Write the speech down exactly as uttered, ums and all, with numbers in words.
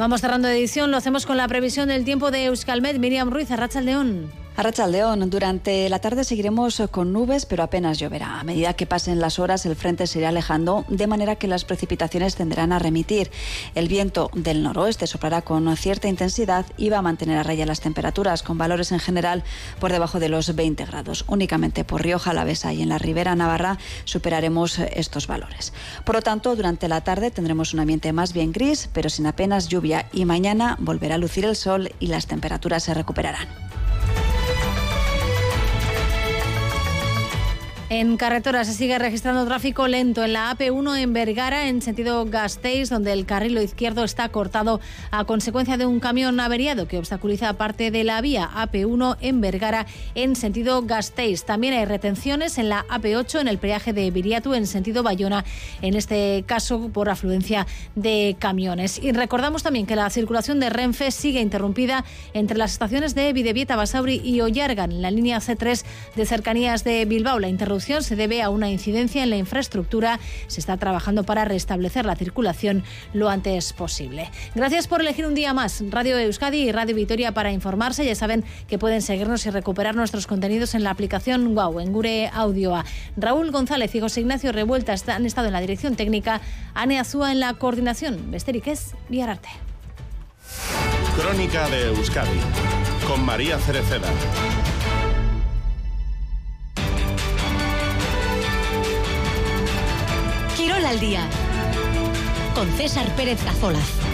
Vamos cerrando edición, lo hacemos con la previsión del tiempo de Euskalmet. Miriam Ruiz, Arratsaldeon. Arratsaldeon, durante la tarde seguiremos con nubes, pero apenas lloverá. A medida que pasen las horas, el frente se irá alejando, de manera que las precipitaciones tenderán a remitir. El viento del noroeste soplará con cierta intensidad y va a mantener a raya las temperaturas, con valores en general por debajo de los veinte grados. Únicamente por Rioja Alavesa y en la Ribera Navarra superaremos estos valores. Por lo tanto, durante la tarde tendremos un ambiente más bien gris, pero sin apenas lluvia, y mañana volverá a lucir el sol y las temperaturas se recuperarán. En carretera se sigue registrando tráfico lento en la A P uno en Vergara, en sentido Gasteiz, donde el carril izquierdo está cortado a consecuencia de un camión averiado que obstaculiza parte de la vía. A P uno en Vergara, en sentido Gasteiz. También hay retenciones en la A P ocho, en el peaje de Biriatu, en sentido Bayona, en este caso por afluencia de camiones. Y recordamos también que la circulación de Renfe sigue interrumpida entre las estaciones de Bidebieta, Basauri y Ollargan, en la línea C tres de cercanías de Bilbao. La interrupción se debe a una incidencia en la infraestructura. Se está trabajando para restablecer la circulación lo antes posible. Gracias por elegir un día más Radio Euskadi y Radio Vitoria para informarse. Ya saben que pueden seguirnos y recuperar nuestros contenidos en la aplicación Wow, en Gure Audioa. Raúl González y José Ignacio Revuelta han estado en la dirección técnica, Ane Azúa en la coordinación. Besterik ez, bihar arte. Crónica de Euskadi con María Cereceda. Quirol al día con César Pérez Cazolas.